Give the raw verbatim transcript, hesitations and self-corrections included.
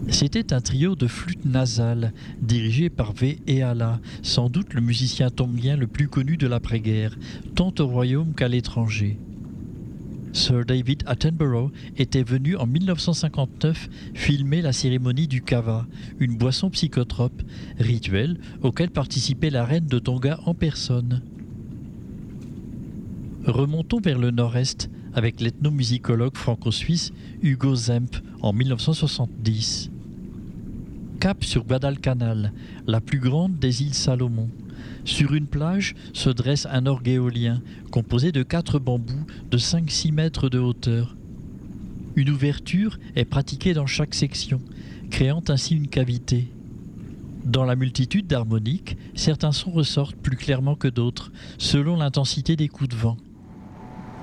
C'était un trio de flûte nasale, dirigé par V. Eala, sans doute le musicien tongien le plus connu de l'après-guerre, tant au royaume qu'à l'étranger. Sir David Attenborough était venu en mille neuf cent cinquante-neuf filmer la cérémonie du kava, une boisson psychotrope, rituel auquel participait la reine de Tonga en personne. Remontons vers le nord-est avec l'ethnomusicologue franco-suisse Hugo Zemp en mille neuf cent soixante-dix. Cap sur Guadalcanal, la plus grande des îles Salomon. Sur une plage se dresse un orgue éolien composé de quatre bambous de cinq à six mètres de hauteur. Une ouverture est pratiquée dans chaque section, créant ainsi une cavité. Dans la multitude d'harmoniques, certains sons ressortent plus clairement que d'autres, selon l'intensité des coups de vent.